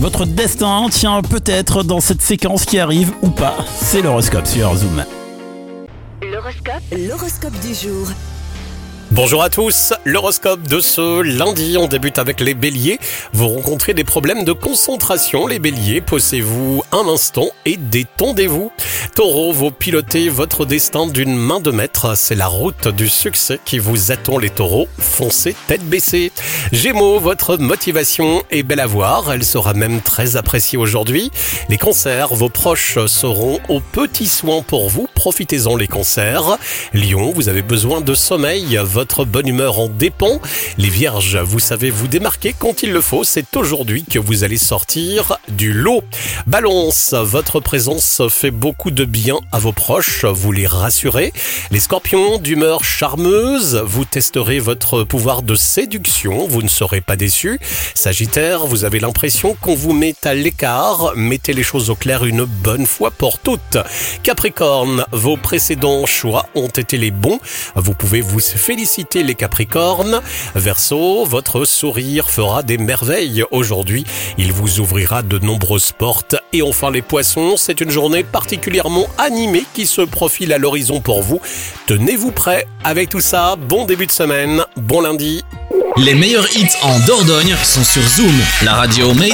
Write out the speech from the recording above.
Votre destin tient peut-être dans cette séquence qui arrive ou pas. C'est l'horoscope sur Zoom. L'horoscope du jour. Bonjour à tous, l'horoscope de ce lundi, on débute avec les béliers. Vous rencontrez des problèmes de concentration, les béliers, posez-vous un instant et détendez-vous. Taureau, vous pilotez votre destin d'une main de maître, c'est la route du succès qui vous attend les taureaux, foncez tête baissée. Gémeaux, votre motivation est belle à voir, elle sera même très appréciée aujourd'hui. Les cancers, vos proches seront aux petits soins pour vous, profitez-en les cancers. Lion, vous avez besoin de sommeil, votre bonne humeur en dépend. Les vierges, vous savez vous démarquer quand il le faut, c'est aujourd'hui que vous allez sortir du lot. Balance, votre présence fait beaucoup de bien à vos proches, vous les rassurez. Les scorpions, d'humeur charmeuse, vous testerez votre pouvoir de séduction, vous ne serez pas déçus. Sagittaire, vous avez l'impression qu'on vous met à l'écart, mettez les choses au clair une bonne fois pour toutes. Capricorne, vos précédents choix ont été les bons, vous pouvez vous féliciter les Capricornes. Verseau, votre sourire fera des merveilles aujourd'hui. Il vous ouvrira de nombreuses portes. Et enfin les Poissons, c'est une journée particulièrement animée qui se profile à l'horizon pour vous. Tenez-vous prêts. Avec tout ça, bon début de semaine, bon lundi. Les meilleurs hits en Dordogne sont sur Zoom, la radio made